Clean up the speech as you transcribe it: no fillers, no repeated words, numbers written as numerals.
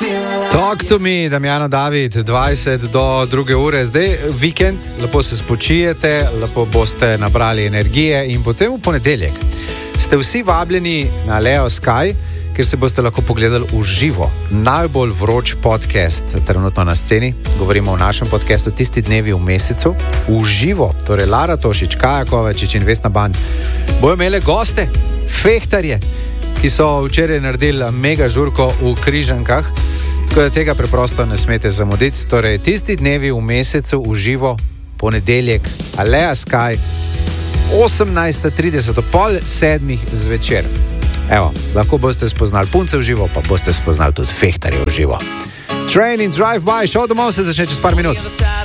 Talk to me, Damjano David, 20 do 2 ure, zdaj vikend, lepo se spočijete, lepo boste nabrali energije in potem v ponedeljek ste vsi vabljeni na Leo Sky, kjer se boste lahko pogledali v živo. Najbolj vroč podcast trenutno na sceni, govorimo o našem podcastu Tisti dnevi v mesecu, v živo, torej Lara Tošič, Kaja Kovačič in Vesna Ban bojo imele goste, fehtarje, ki so včeraj naredili mega žurko v Križankah, tako da tega preprosto ne smete zamuditi. Torej, Tisti dnevi v mesecu v živo, ponedeljek, Leo Sky, 18:30, ob 6:30 zvečer. Evo, lahko boste spoznali punce v živo, pa boste spoznali tudi fehtarje v živo. Train in Drive By, šov domov se začne čez par minut.